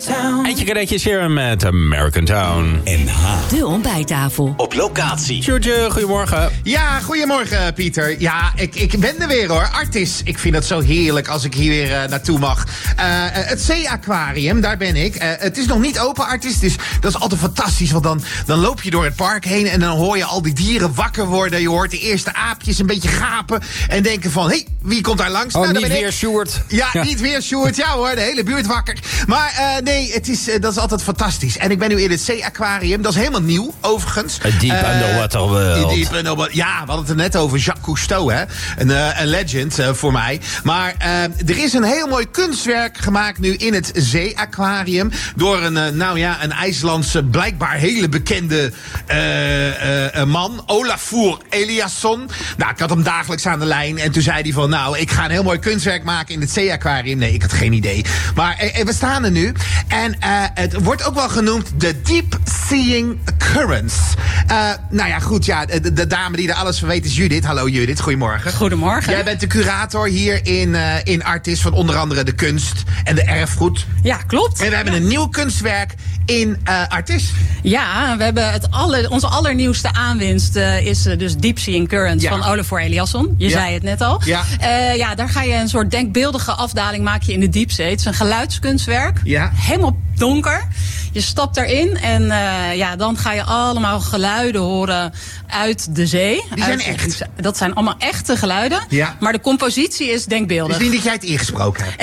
Eentje kadetjes hier met American Town. NH. De ontbijttafel. Op locatie. Sjoerdje, goedemorgen. Ja, goedemorgen Pieter. Ja, ik ben er weer hoor. Artis. Ik vind het zo heerlijk als ik hier weer naartoe mag. Het zeeaquarium, daar ben ik. Het is nog niet open, Artis. Dus dat is altijd fantastisch. Want dan loop je door het park heen en dan hoor je al die dieren wakker worden. Je hoort de eerste aapjes een beetje gapen. En denken van, hé, wie komt daar langs? Oh, nou, niet weer Sjoerd. Ja, niet weer Sjoerd. Ja hoor, de hele buurt wakker. Maar nee, dat is altijd fantastisch. En ik ben nu in het zeeaquarium. Dat is helemaal nieuw, overigens. Deep Underwater World. Ja, we hadden het er net over. Jacques Cousteau, hè. Een legend voor mij. Maar er is een heel mooi kunstwerk gemaakt nu in het zeeaquarium. Door een IJslandse, blijkbaar hele bekende man. Olafur Eliasson. Nou, ik had hem dagelijks aan de lijn. En toen zei hij van, nou, ik ga een heel mooi kunstwerk maken in het zeeaquarium. Nee, ik had geen idee. Maar we staan er nu. En het wordt ook wel genoemd de Deep Seeing Currents. Nou ja, goed, ja, de dame die er alles van weet is Judith. Hallo Judith, goedemorgen. Goedemorgen. Jij bent de curator hier in Artis van onder andere de kunst en de erfgoed. Ja, klopt. En we hebben een nieuw kunstwerk in Artis. Ja, we hebben onze allernieuwste aanwinst is dus Deep Seeing Currents van Olafur Eliasson. Je zei het net al. Ja. Daar ga je een soort denkbeeldige afdaling maak je in de diepzee. Het is een geluidskunstwerk. Ja. Helemaal donker. Je stapt erin en dan ga je allemaal geluiden horen uit de zee. Die zijn echt? Dat zijn allemaal echte geluiden. Ja. Maar de compositie is denkbeeldig. Dus niet dat jij het ingesproken hebt.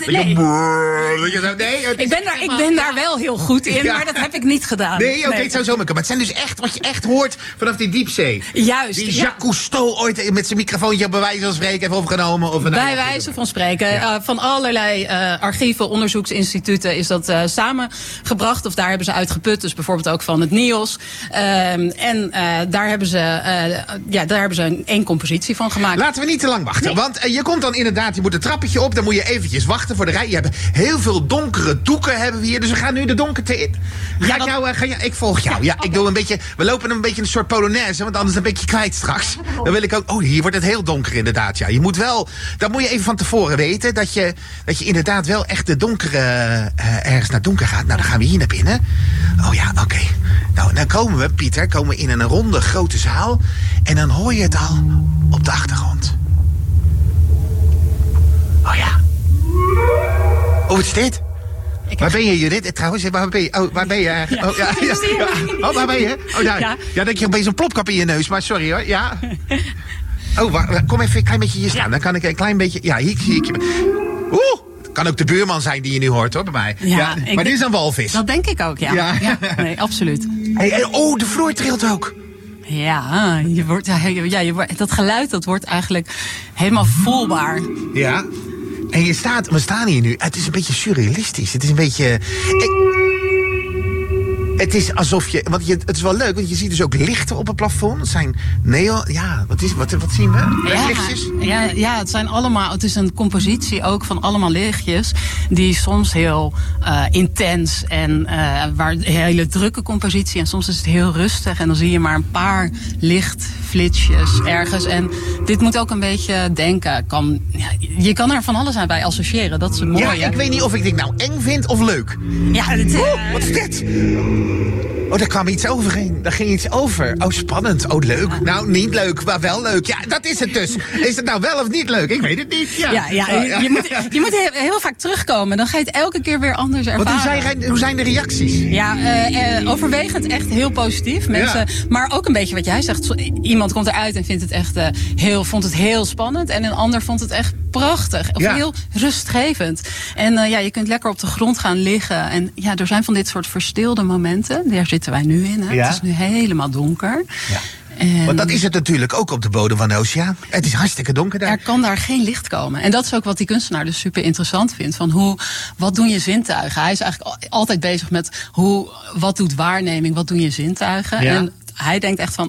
Ik ben daar wel heel goed in, maar dat heb ik niet gedaan. Nee, oké, het zou zo maar. Maar het zijn dus echt wat je echt hoort vanaf die diepzee. Juist. Die Jacques Cousteau ooit met zijn microfoontje bij wijze van spreken heeft opgenomen. Of bij wijze van spreken. Van allerlei archieven, onderzoeksinstituten is dat samengebracht. Of daar hebben ze uitgeput. Dus bijvoorbeeld ook van het NIOS. Daar hebben ze één compositie van gemaakt. Laten we niet te lang wachten. Nee. Want je komt dan inderdaad, je moet een trappetje op. Dan moet je eventjes wachten voor de rij. Je hebt heel veel donkere doeken hebben we hier. Dus we gaan nu de donkerte in. Ik volg jou. Ja, ik doe een beetje. We lopen een beetje een soort polonaise. Want anders een beetje kwijt straks. Dan wil ik ook. Oh, hier wordt het heel donker inderdaad. Ja, je moet wel. Dan moet je even van tevoren weten dat je inderdaad wel echt de donkere ergens naar donker gaat. Nou, dan gaan we hier naar binnen. Oh ja, oké. Nou, dan komen we, Pieter, in een ronde grote zaal. En dan hoor je het al op de achtergrond. Oh ja. Oh, wat is dit? Waar ben je, Judith? Trouwens, waar ben je? Oh, waar ben je eigenlijk? Oh, ja. Oh, waar ben je? Oh, daar. Ja, denk je opeens een plopkap in je neus, maar sorry hoor. Ja. Oh, kom even een klein beetje hier staan. Dan kan ik een klein beetje. Ja, hier zie ik je. Oeh! Kan ook de buurman zijn die je nu hoort, hoor, bij mij. Ja, maar dit is een walvis. Dat denk ik ook, ja. Nee, absoluut. Hey, oh, de vloer trilt ook. Ja, dat geluid dat wordt eigenlijk helemaal voelbaar. Ja. En we staan hier nu. Het is een beetje surrealistisch. Het is een beetje. Het is alsof je. Het is wel leuk, want je ziet dus ook lichten op het plafond. Het zijn neon. Ja, wat zien we? Lichtjes? Ja, het zijn allemaal. Het is een compositie ook van allemaal lichtjes. Die soms heel intens en waar een hele drukke compositie. En soms is het heel rustig. En dan zie je maar een paar lichtflitsjes ergens. En dit moet ook een beetje denken. Je kan er van alles aan bij associëren. Dat is het mooie. Ja, ik weet niet of ik dit nou eng vind of leuk. Ja, wat is dit? Oh, daar kwam iets overheen. Daar ging iets over. Oh, spannend. Oh, leuk. Nou, niet leuk, maar wel leuk. Ja, dat is het dus. Is het nou wel of niet leuk? Ik weet het niet. Ja. Je moet heel vaak terugkomen. Dan ga je het elke keer weer anders ervaren. Want hoe zijn de reacties? Ja, overwegend echt heel positief. Mensen, maar ook een beetje wat jij zegt. Iemand komt eruit en vindt het echt vond het heel spannend. En een ander vond het echt prachtig. Of heel rustgevend. En je kunt lekker op de grond gaan liggen. En ja, er zijn van dit soort verstilde momenten. Daar zitten wij nu in. Hè? Ja. Het is nu helemaal donker. Ja. Want dat is het natuurlijk ook op de bodem van de oceaan. Het is hartstikke donker daar. Er kan daar geen licht komen. En dat is ook wat die kunstenaar dus super interessant vindt. Van wat doen je zintuigen? Hij is eigenlijk altijd bezig met wat doet waarneming, wat doen je zintuigen? Ja. En hij denkt echt van,